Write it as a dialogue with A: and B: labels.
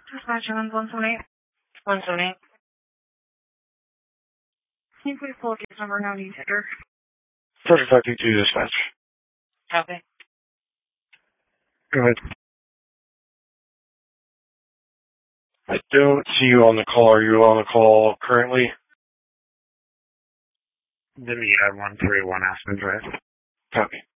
A: Dispatch 178. 178. Can you please pull up case number 90 ticker?
B: 3522 dispatch.
A: Copy.
B: Go ahead. I don't see you on the call. Are you on the call currently?
C: The 1301 Aspen Drive.
B: Copy.